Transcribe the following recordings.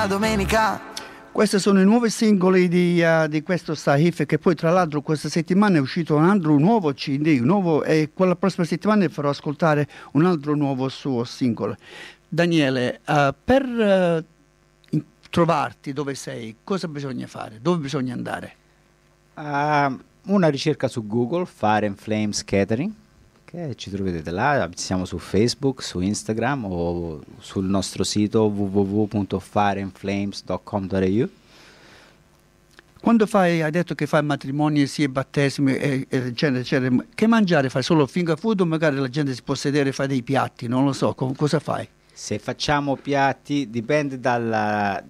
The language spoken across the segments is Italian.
la domenica. Questi sono i nuovi singoli di questo Saif, che poi tra l'altro questa settimana è uscito un altro nuovo CD, e quella prossima settimana farò ascoltare un altro nuovo suo singolo. Daniele, per trovarti dove sei, cosa bisogna fare? Dove bisogna andare? Una ricerca su Google, Fire and Flames Catering, che ci troverete là. Siamo su Facebook, su Instagram o sul nostro sito www.fireandflames.com.au. Quando hai detto che fai matrimoni, sia battesimi eccetera, che mangiare fai? Solo finger food o magari la gente si può sedere e fare dei piatti? Non lo so, cosa fai? Se facciamo piatti dipende dalla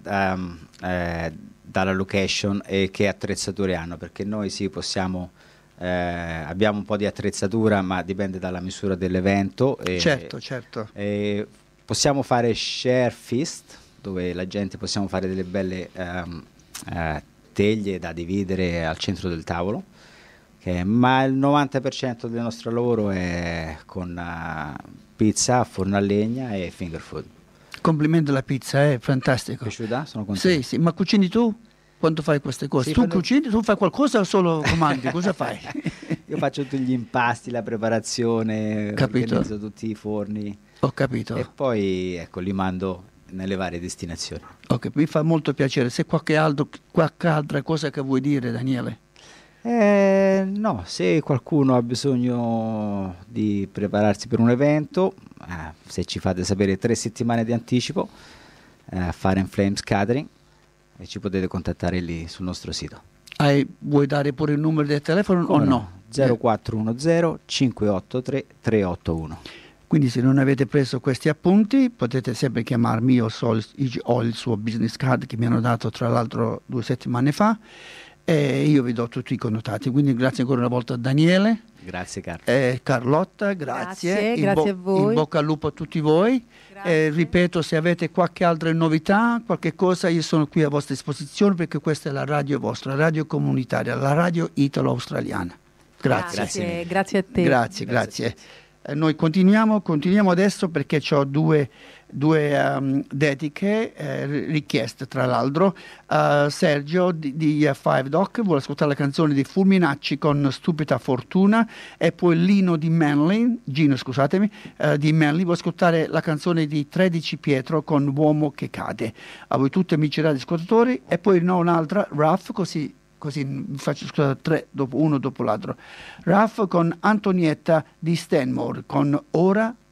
location e che attrezzature hanno, perché noi sì possiamo, abbiamo un po' di attrezzatura, ma dipende dalla misura dell'evento. Certo. Possiamo fare share feast, dove la gente possiamo fare delle belle teglie da dividere al centro del tavolo, ma il 90% del nostro lavoro è con pizza, forno a legna e finger food. Complimenti alla pizza, è fantastico. Piaciuta? Sono contento. Sì, ma cucini tu? Quando fai queste cose? Sì, tu cucini? Tu fai qualcosa o solo comandi? Cosa fai? Io faccio tutti gli impasti, la preparazione, Capito. organizzo tutti i forni. Ho capito. E poi li mando nelle varie destinazioni. Ok, mi fa molto piacere. Se qualche altra cosa che vuoi dire, Daniele? No, se qualcuno ha bisogno di prepararsi per un evento, se ci fate sapere 3 settimane di anticipo, Fire and Flames Catering, e ci potete contattare lì sul nostro sito. Vuoi dare pure il numero del telefono o no? 0410 583 381. Quindi se non avete preso questi appunti potete sempre chiamarmi, io ho il suo business card che mi hanno dato tra l'altro 2 settimane fa, e io vi do tutti i connotati. Quindi grazie ancora una volta a Daniele. Grazie Carlotta, grazie. Grazie a voi. In bocca al lupo a tutti voi. Ripeto, se avete qualche altra novità, qualche cosa, io sono qui a vostra disposizione, perché questa è la radio vostra, la radio comunitaria, la radio italo-australiana. Grazie. Grazie a te. Grazie. Noi continuiamo adesso, perché ho due dediche richieste. Tra l'altro Sergio di Five Doc vuole ascoltare la canzone di Fulminacci con Stupida Fortuna, e poi Gino di Manly di Manly vuole ascoltare la canzone di 13 Pietro con Uomo che cade. A voi tutti amici radioascoltatori, e poi un'altra Ruff, così vi faccio ascoltare 3 uno dopo l'altro. Ruff con Antonietta di Stanmore con Ora